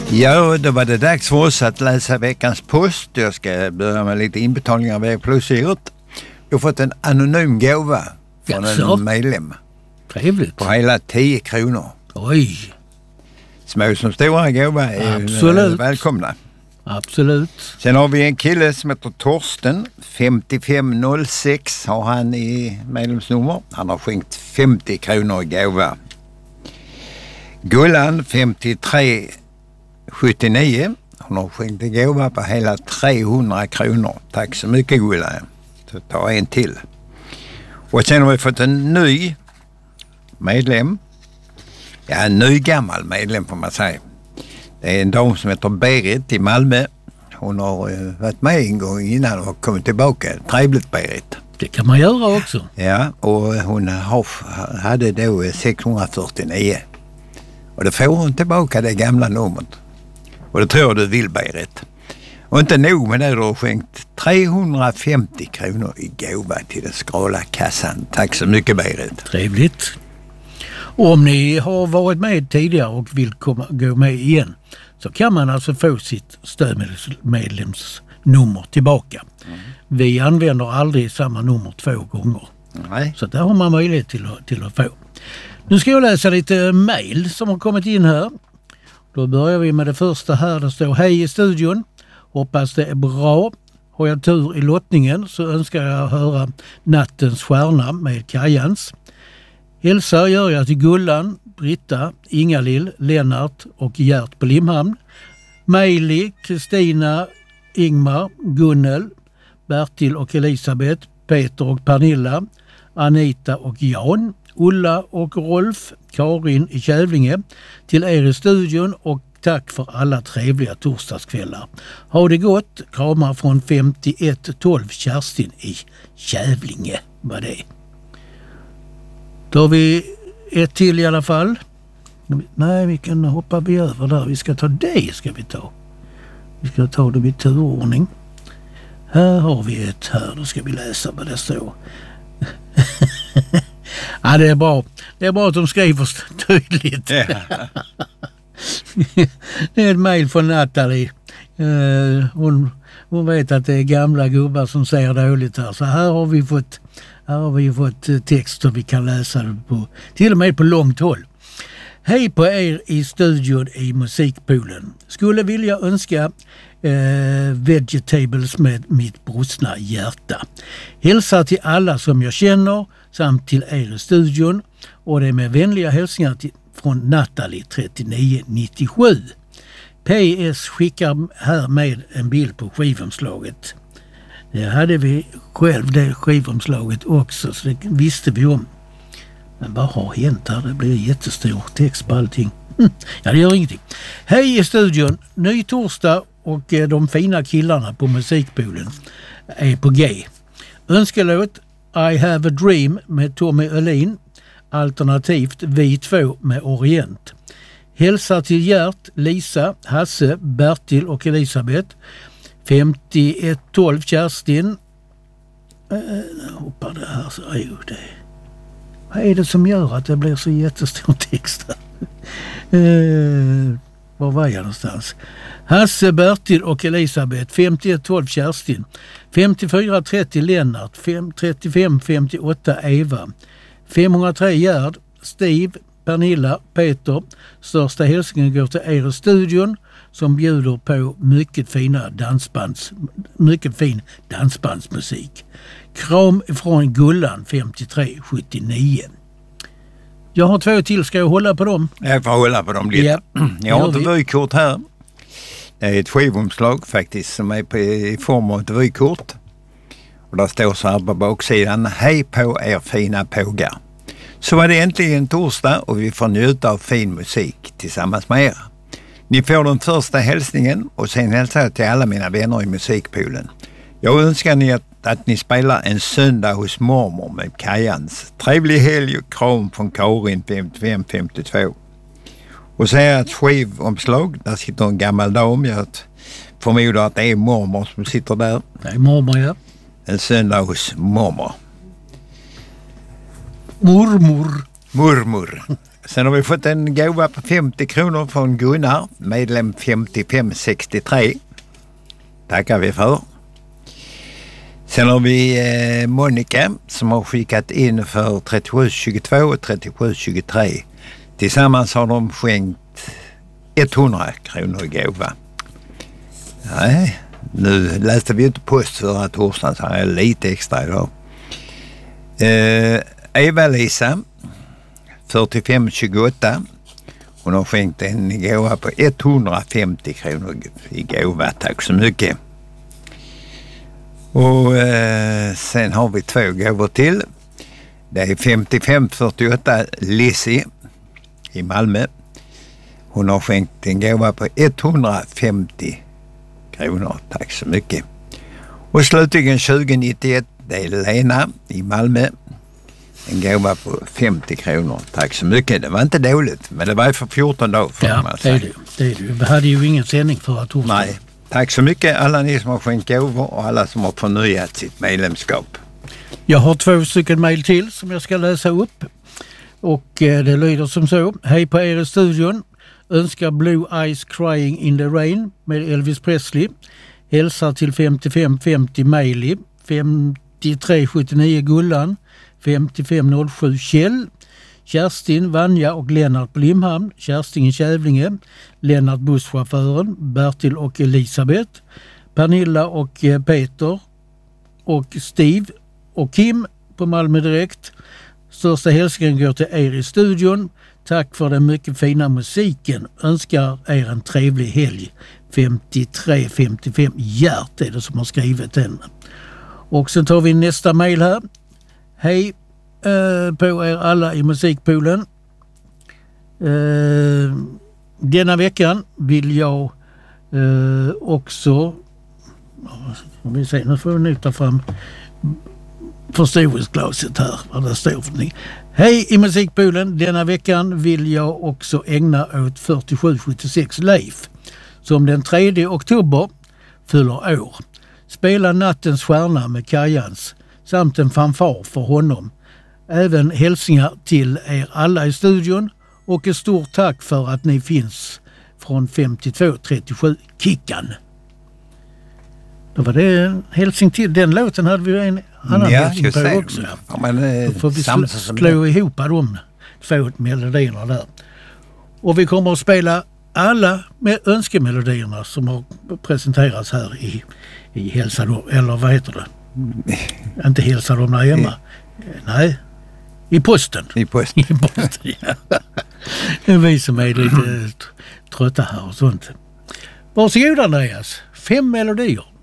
Ja, då var det dags för oss att läsa veckans post. Jag ska börja med lite inbetalningar av plusgiret. Jag har fått en anonym gåva från en medlem. Trevligt. På hela 10 kronor. Oj. Små som stora gåva är välkomna. Absolut. Sen har vi en kille som heter Torsten. 5506 har han i medlemsnummer. Han har skänkt 50 kronor i gåva. Gullan 5379. Hon har skänkt en gåva på hela 300 kronor. Tack så mycket Gullan. Så ta en till. Och sen har vi fått en ny medlem. Ja, en ny gammal medlem får man säga. Det är en dam som heter Berit i Malmö. Hon har varit med en gång innan och kommit tillbaka. Trevligt Berit. Det kan man göra också. Ja, och hon hade då 649. Och då får hon tillbaka det gamla numret. Och det tror jag du vill Berit. Och inte nog med det, du har skänkt 350 kronor i gåva till den skrala kassan. Tack så mycket Berit. Trevligt. Och om ni har varit med tidigare och vill gå med igen så kan man alltså få sitt stödmedlemsnummer tillbaka. Vi använder aldrig samma nummer 2 gånger. Nej. Så där har man möjlighet till att få. Nu ska jag läsa lite mejl som har kommit in här. Då börjar vi med det första här. Det står: hej i studion. Hoppas det är bra. Har jag tur i lottningen så önskar jag höra Nattens stjärna med Kajans. Hälsa gör jag till Gullan, Britta, Ingalill, Lennart och Gert på Limhamn. Meili, Kristina, Ingmar, Gunnel, Bertil och Elisabeth, Peter och Pernilla, Anita och Jan, Ulla och Rolf, Karin i Kävlinge, till er i studion och tack för alla trevliga torsdagskvällar. Ha det gott, kramar från 5112 Kerstin i Kävlinge. Vad det är. Då har vi ett till i alla fall. Nej, vi kan hoppa över där. Vi ska ta det, ska vi ta. Vi ska ta det i turordning. Här har vi ett här. Då ska vi läsa vad det står. Ja, det är bra. Det är bra att de skriver tydligt. Yeah. Det är ett mejl från Natalie. Hon vet att det är gamla gubbar som säger dåligt här. Så här har vi fått text som vi kan läsa på, till och med på långt håll. Hej på er i studion i musikpoolen. Skulle vilja önska Vegetables med mitt brustna hjärta. Hälsa till alla som jag känner samt till er i studion. Och det är med vänliga hälsningar från Natalie 3997. PS skickar här med en bild på skivomslaget. Det hade vi själv, det skivomslaget också, så det visste vi om. Men vad har hänt här? Det blir jättestor text på allting. Ja, det gör ingenting. Hej i studion. Ny torsdag och de fina killarna på musikpoolen är på G. Önskelåt I have a dream med Tommy Öhlin. Alternativt Vi två med Orient. Hälsa till Gert, Lisa, Hasse, Bertil och Elisabeth. 5112 Kerstin. Hoppar det här så är ju det. Vad är det som gör att det blir så jättestor text här? Var var jag någonstans? Hasse, Bertil och Elisabeth. 5112 Kerstin. 5430 Lennart. 3558 Eva. 503 Gerd, Steve, Pernilla, Peter. Största hälsningen går till er i studion som bjuder på mycket fin dansbandsmusik. Kram från Gullan 5379. Jag har 2 till, ska jag hålla på dem? Jag får hålla på dem lite. Ja, jag har ett vykort här. Det är ett skivomslag faktiskt som är i form av ett vykort. Och där står så här på baksidan: hej på er fina pågar. Så var det äntligen torsdag och vi får njuta av fin musik tillsammans med er. Ni får den första hälsningen och sen hälsar jag till alla mina vänner i musikpoolen. Jag önskar ni att ni spelar en söndag hos mormor med Kajans. Trevlig helg och kram från Karin 5552. Och så är ett skivomslag. Där sitter en gammal dam. Jag förmodar att det är mormor som sitter där. Det är mormor, ja. En söndag hos mormor. Mormor. Sen har vi fått en gåva på 50 kronor från Gunnar, medlem 5563. Tackar vi för. Sen har vi Monica som har skickat in för 3722 och 3723. Tillsammans har de skänkt 100 kronor i gåva. Nej, nu läste vi inte post förra torsdagen så här är lite extra idag. Eva-Lisa 4528. Hon har skänkt en gåva på 150 kronor i gåva. Tack så mycket. Och sen har vi 2 gåvor till. Det är 5548 Lizzie i Malmö. Hon har skänkt en gåva på 150 kronor. Tack så mycket. Och slutligen 2091, det är Lena i Malmö. En gåva på 50 kronor. Tack så mycket. Det var inte dåligt, men det var för 14 dagar. Ja, det är det. Vi hade ju ingen sändning för att torsdag. Nej. Tack så mycket alla ni som har skänkt gåvor och alla som har förnyat sitt medlemskap. Jag har 2 stycken mejl till som jag ska läsa upp. Och det lyder som så. Hej på er i studion. Önskar Blue Eyes Crying in the Rain med Elvis Presley. Hälsar till 5550 Meili, 5379 Gullan, 5507 Kjell, Kerstin, Vanja och Lennart på Limhamn, Kerstin i Kävlinge, Lennart busschauffören, Bertil och Elisabeth, Pernilla och Peter och Steve och Kim på Malmö Direkt. Största hälsningen går till er i studion. Tack för den mycket fina musiken. Önskar er en trevlig helg. 5355 Gert är det som har skrivit den. Och sen tar vi nästa mejl här. Hej på er alla i musikpoolen. Denna veckan vill jag också... Nu får vi nog ta fram förstoringsglaset här. Vad det står för någonting. Hej i musikpoolen. Denna veckan vill jag också ägna åt 4776 Leif som den 3 oktober fyller år. Spela Nattens stjärna med Kajans samt en fanfar för honom. Även hälsningar till er alla i studion och ett stort tack för att ni finns från 5237 Kickan. Då var det en hälsning till. Den låten hade vi en annan hälsning på också. Ja, men, då får vi slå ihop de 2 melodierna där. Och vi kommer att spela alla med önskemelodierna som har presenterats här i Hälsa då, eller vad heter det? Inte Hälsa dem där hemma. Nej, i posten. I posten, ja. Det är vi som är lite trötta här och sånt. Varsågod Andreas, 5 melodier.